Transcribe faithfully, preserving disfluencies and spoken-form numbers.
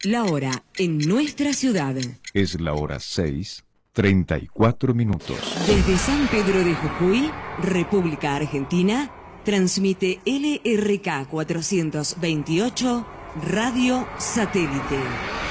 La hora en nuestra ciudad. Es la hora seis, treinta y cuatro minutos. Desde San Pedro de Jujuy, República Argentina, transmite L R K cuatrocientos veintiocho Radio Satélite.